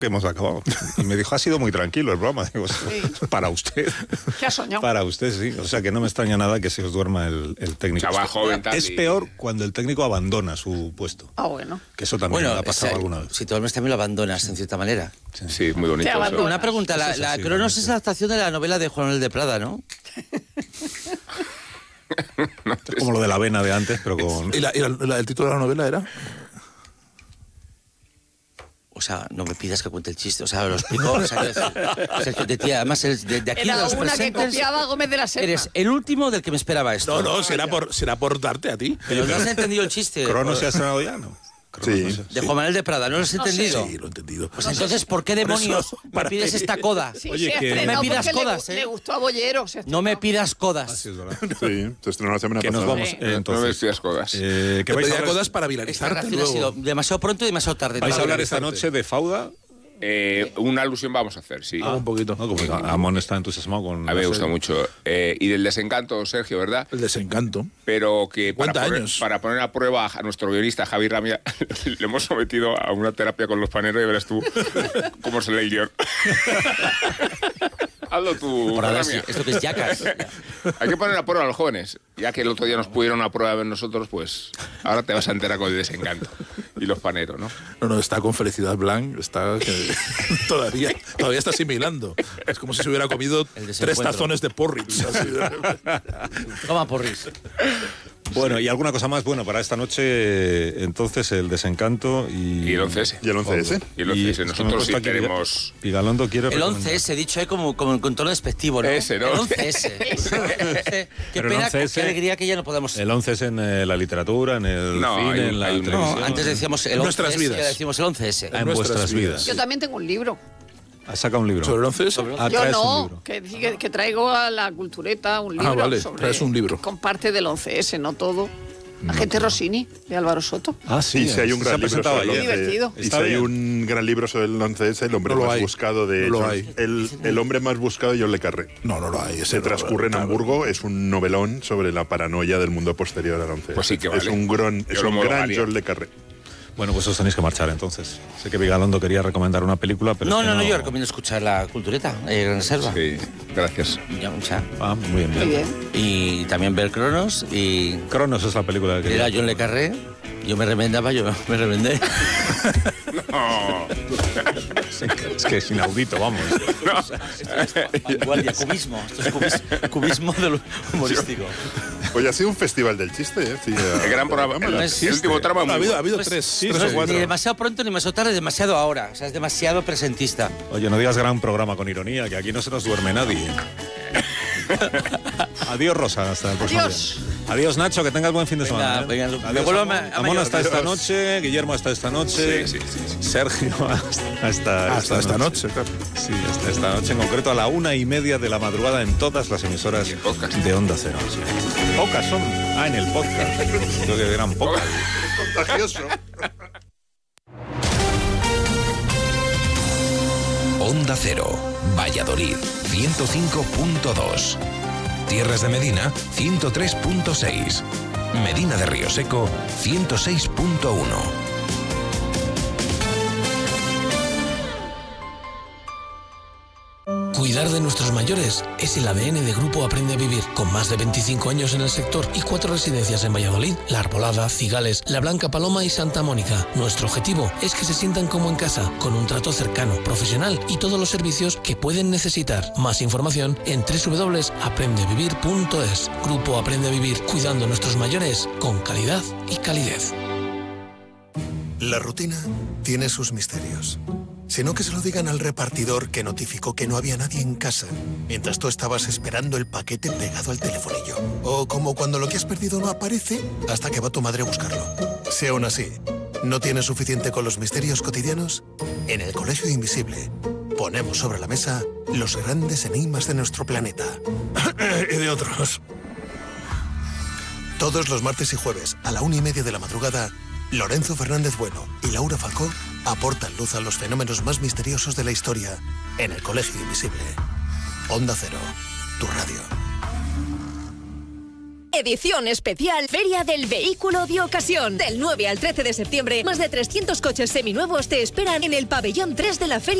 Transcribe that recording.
que hemos acabado. Y me dijo, ha sido muy tranquilo el programa. Digo, sí. Para usted. ¿Qué has soñado? Para usted, sí. O sea, que no me extraña nada que se os duerma el técnico. Chaval joven, tal, es peor cuando el técnico abandona su puesto. Ah, bueno. Que eso también me ha pasado alguna vez. Si te duermes también lo abandonas, en cierta manera. Sí, muy bonito. Una pregunta, la Cronos es la adaptación de la novela de Juan Manuel de Prada, ¿no? No, es como lo de la avena de antes, pero con... ¿Y el título de la novela era? O sea, no me pidas que cuente el chiste, o sea, lo explico. O sea, Sergio, además, de aquí era de los una presentes, que copiaba a Gómez de la Serna. eres el último del que me esperaba esto. No, será por darte a ti. Pero no has entendido el chiste. ¿Cronos se ha estrenado ya, no? Sí. De Juan Manuel de Prada, ¿no lo has entendido? Sí, lo he entendido. Pues entonces, ¿por qué demonios me pides esta coda? Sí, Oye, que... No me pidas codas, Le gustó a Bollero. No me pidas codas. Sí, es verdad. Sí, se estrenó la semana Que pasada. nos vamos, entonces. No me decías codas. ¿Qué Te vais a pedía hablar? codas para Esta viralizarte reacción ha sido luego. demasiado pronto y demasiado tarde. ¿Vais a hablar esta noche de Fauda? Una alusión vamos a hacer, sí. Un poquito. No, como Amón está entusiasmado con... A mí me gusta mucho. Y del desencanto, Sergio, ¿verdad? El desencanto. Pero que años. para poner a prueba a nuestro guionista Javi Ramia, le hemos sometido a una terapia con los paneros y verás tú cómo se lee el guión. Hazlo tú, Por ahora Ramia. sí, esto que es Jackass. Hay que poner a prueba a los jóvenes. Ya que el otro día nos pudieron a prueba ver nosotros, pues ahora te vas a enterar con el desencanto. Y los paneros, ¿no? No, está con Felicidad Blanc, está todavía está asimilando. Es como si se hubiera comido 3 tazones de porridge. Toma porris. Bueno, y alguna cosa más, bueno, para esta noche, entonces, el desencanto y... Y el 11S. Y el 11S. Y el 11S. Nosotros sí queremos... Pigalondo quiere... El 11S, dicho como con tono despectivo, ¿no? Ese, ¿no? El 11S. Qué Pero el pena, 11S, qué alegría que ya no podamos... El 11S en la literatura, en el No, cine, hay en la un- televisión... No, antes decíamos el En 11S nuestras vidas. y ahora decimos el 11S. en vuestras vidas. Yo también tengo un libro. ¿Has sacado un libro? ¿Sobre el 11S? Ah, Yo traes un no, libro. que traigo a la cultureta un libro. vale, sobre, traes un libro. Con parte del 11S, no todo. Agente Rossini, de Álvaro Soto. Ah, sí. Y si hay un se gran ha libro presentado sobre el ayer. Divertido. Y si Está hay bien. un gran libro sobre el 11S, el hombre No lo más hay. buscado de... No lo John- hay. El hombre más buscado de John le Carré. No lo hay. Se transcurre en Hamburgo, es un novelón sobre la paranoia del mundo posterior al 11S. Pues sí que vale. Es un gran Yo lo homologaría. John le Carré. Bueno, pues os tenéis que marchar entonces. Sé que Vigalondo quería recomendar una película, pero... No, es que yo recomiendo escuchar la cultureta, Gran Selva. Sí, gracias. Ya, o sea, Ah, muy bien, Muy bien. y también ver Cronos y Cronos es la película que... era John Le Carré. Yo me remendaba, yo me remendé. No. Es que es inaudito, vamos. Vanguardia, cubismo. Esto es cubismo del humorístico. Pues ha sido un festival del chiste, ¿eh? Sí, El gran programa. El último tramo Ha muy habido Pues, tres no o es cuatro. ni demasiado pronto, ni demasiado tarde, demasiado ahora. O sea, es demasiado presentista. Oye, no digas gran programa con ironía, que aquí no se nos duerme nadie. Adiós, Rosa, hasta el próximo Adiós. día. Adiós, Nacho, que tengas buen fin de Venga, semana. venga, Adiós, me vuelvo a Amón mayor. hasta esta Adiós. noche, Guillermo hasta esta noche, Sí. Sergio hasta Hasta esta noche, claro. Sí, hasta esta noche, en concreto a la 1:30 de la madrugada en todas las emisoras Y en podcast. de Onda Cero. Sí. Pocas son. Ah, en el podcast. Creo que eran pocas. contagioso. Onda Cero, Valladolid, 105.2. Tierras de Medina, 103.6. Medina de Río Seco, 106.1. Cuidar de nuestros mayores es el ADN de Grupo Aprende a Vivir, con más de 25 años en el sector y 4 residencias en Valladolid, La Arbolada, Cigales, La Blanca Paloma y Santa Mónica. Nuestro objetivo es que se sientan como en casa, con un trato cercano, profesional y todos los servicios que pueden necesitar. Más información en www.aprendevivir.es. Grupo Aprende a Vivir, cuidando a nuestros mayores con calidad y calidez. La rutina tiene sus misterios. Sino que se lo digan al repartidor que notificó que no había nadie en casa mientras tú estabas esperando el paquete pegado al telefonillo. O como cuando lo que has perdido no aparece hasta que va tu madre a buscarlo. Si aún así no tienes suficiente con los misterios cotidianos, en el Colegio Invisible ponemos sobre la mesa los grandes enigmas de nuestro planeta. Y de otros. Todos los martes y jueves a la 1:30 de la madrugada, Lorenzo Fernández Bueno y Laura Falcó aportan luz a los fenómenos más misteriosos de la historia en el Colegio Invisible. Onda Cero, tu radio. Edición especial Feria del Vehículo de Ocasión. Del 9 al 13 de septiembre, más de 300 coches seminuevos te esperan en el pabellón 3 de la Feria